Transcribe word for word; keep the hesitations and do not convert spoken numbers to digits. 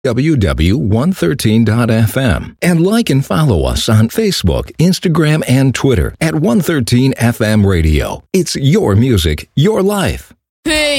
w w one thirteen dot f m and like and follow us on Facebook, Instagram, and Twitter at one thirteen F M Radio. It's your music, your life. Hey!